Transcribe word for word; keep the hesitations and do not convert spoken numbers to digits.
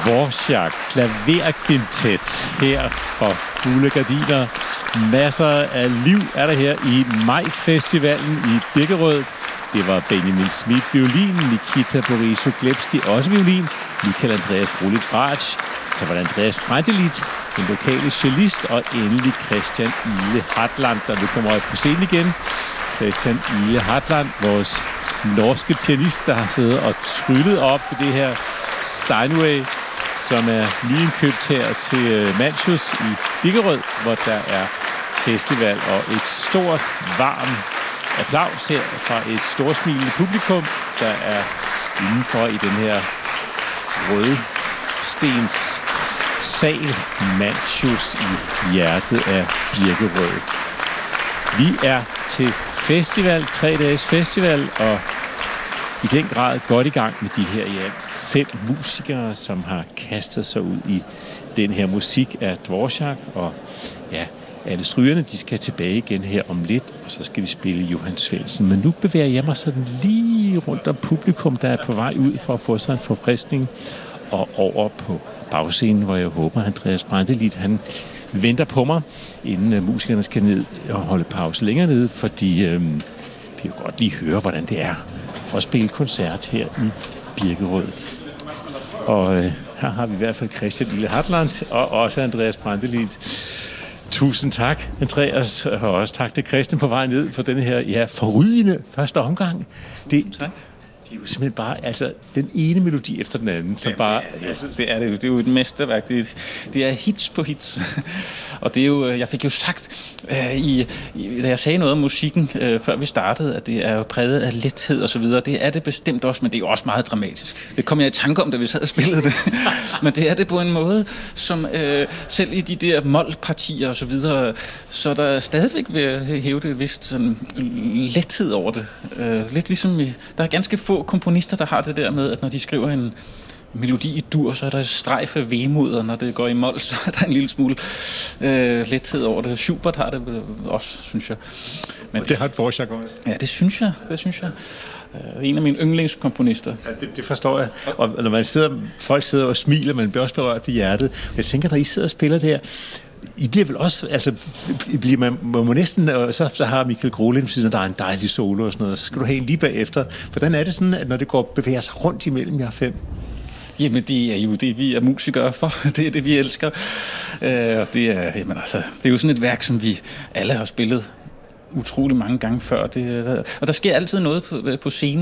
Dvorak klaverkvintet her for fulde gardiner. Masser af liv er der her i Majfestivalen i Birkerød. Det var Benjamin Schmidt violin, Nikita Borisov-Glebski også violin, Michael Andreas Brolit bratsch, så var der Andreas Brandelit, den lokale cellist, og endelig Christian Ile Hartland, der vil komme op på scenen igen. Christian Ile Hartland, vores norske pianist, der har siddet og tryllet op ved det her Steinway, som er nyindkøbt her til Manchus i Birkerød, hvor der er festival, og et stort, varmt applaus her fra et storsmilende publikum, der er indenfor i den her røde stens sal Manchus i hjertet af Birkerød. Vi er til festival, tre dages festival, og i den grad godt i gang med de her ja, fem musikere, som har kastet sig ud i den her musik af Dvorak, og ja, alle strygerne, de skal tilbage igen her om lidt, og så skal de spille Johan Svendsen. Men nu bevæger jeg mig sådan lige rundt om publikum, der er på vej ud for at få sig en forfriskning, og over på bagscenen, hvor jeg håber, Andreas Brandelit, han venter på mig, inden uh, musikerne skal ned og holde pause længere nede, fordi øh, vi kan godt lige høre, hvordan det er at spille koncert her i Birkerød. Og øh, her har vi i hvert fald Christian Ile Hartland og også Andreas Brandelit. Tusind tak, Andreas, og også tak til Christian på vej ned for denne her ja, forrygende første omgang. Det, tak. Det er jo simpelthen bare altså, den ene melodi efter den anden. Som ja, bare, det, er, altså, det er det jo. Det er jo et mesterværk. Det er, det er hits på hits. Og det er jo, jeg fik jo sagt, øh, i, i, da jeg sagde noget om musikken, øh, før vi startede, at det er jo præget af lethed og så videre. Det er det bestemt også, men det er jo også meget dramatisk. Det kom jeg i tanke om, da vi sad og spillede det. Men det er det på en måde, som øh, selv i de der målpartier og så videre, så der stadigvæk vil hæve det vist sådan lethed over det. Øh, lidt ligesom, i, der er ganske få komponister, der har det der med, at når de skriver en melodi i dur, så er der et strejf af vemod, og når det går i mol, så er der en lille smule øh, lethed over det. Schubert har det også, synes jeg. Men og det har Dvorak også. Ja, det synes jeg. Det synes jeg. Uh, en af mine yndlingskomponister. Ja, det, det forstår jeg. Og når man sidder, folk sidder og smiler, man bliver også berørt ved hjertet. Jeg tænker, når I sidder og spiller det her, I bliver vel også, altså, bliver man, man må næsten, og så, så har Michael Grolin, siden der er en dejlig solo og sådan noget, så skal du have en lige bagefter. Hvordan er det sådan, at når det går bevæger sig rundt imellem jer fem? Jamen, det er jo det, vi er musikere for. Det er det, vi elsker. Uh, og det er, jamen, altså, det er jo sådan et værk, som vi alle har spillet utrolig mange gange før. Det, og der sker altid noget på, på scenen.